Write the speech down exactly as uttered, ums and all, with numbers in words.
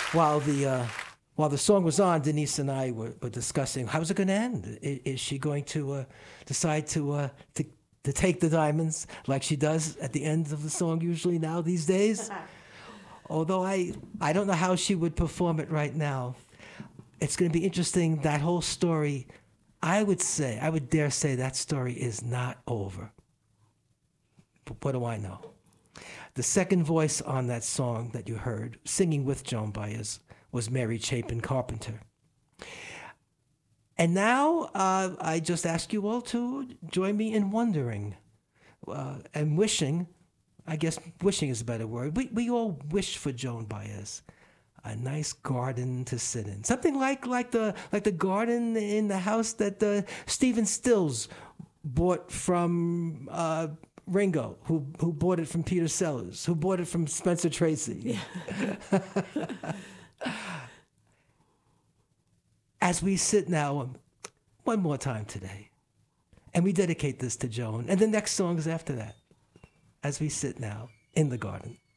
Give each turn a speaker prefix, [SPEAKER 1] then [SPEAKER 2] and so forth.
[SPEAKER 1] while the uh, while the song was on, Denise and I were, were discussing how's it going to end. Is, is she going to uh, decide to uh, to to take the diamonds like she does at the end of the song usually now these days? Although I I don't know how she would perform it right now. It's going to be interesting. That whole story, I would say, I would dare say that story is not over. But what do I know? The second voice on that song that you heard, singing with Joan Baez, was Mary Chapin Carpenter. And now uh, I just ask you all to join me in wondering uh, and wishing, I guess wishing is a better word. We, we all wish for Joan Baez a nice garden to sit in. Something like like the like the garden in the house that uh, Stephen Stills bought from uh, Ringo, who who bought it from Peter Sellers, who bought it from Spencer Tracy. Yeah. As we sit now, um, one more time today, and we dedicate this to Joan, and the next song is after that, as we sit now in the garden.